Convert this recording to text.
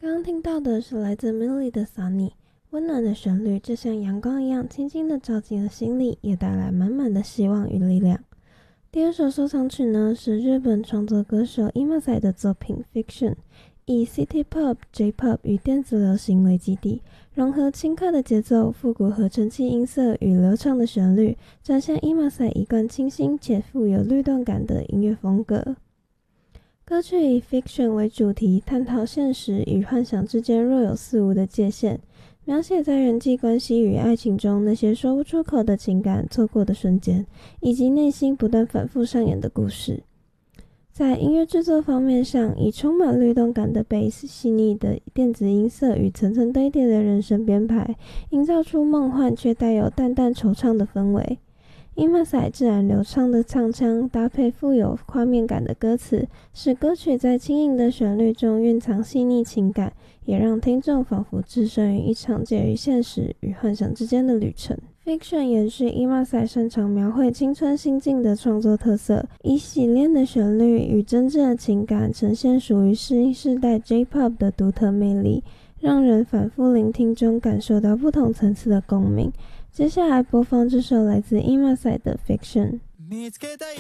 刚刚听到的是来自 Millie 的 Sunny， 温暖的旋律就像阳光一样轻轻地照进了心里，也带来满满的希望与力量。第二首收藏曲呢，是日本创作歌手 Imasai 的作品 Fiction， 以 City Pop、J-Pop 与电子流行为基地，融合轻快的节奏、复古合成器音色与流畅的旋律，展现 Imasai 一贯清新且富有律动感的音乐风格。歌曲以 Fiction 为主题，探讨现实与幻想之间若有似无的界限，描写在人际关系与爱情中那些说不出口的情感、错过的瞬间，以及内心不断反复上演的故事。在音乐制作方面上，以充满律动感的 bass、细腻的电子音色与层层堆叠的人声编排，营造出梦幻却带有淡淡惆怅的氛围。Imasai 自然流畅的唱腔搭配富有画面感的歌词，使歌曲在轻盈的旋律中蕴藏细腻情感，也让听众仿佛置身于一场介于现实与幻想之间的旅程。Fiction 延续 Imasai 擅长描绘青春心境的创作特色，以洗练的旋律与真正的情感呈现属于新世代 J-Pop 的独特魅力，让人反复聆听中感受到不同层次的共鸣。接下来播放这首来自 Imasai 的 Fiction。